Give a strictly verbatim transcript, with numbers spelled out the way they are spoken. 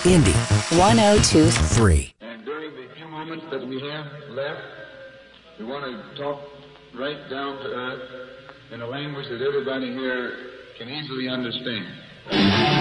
Indy one oh two point three. And during the few moments that we have left, we want to talk right down to earth in a language that everybody here can easily understand.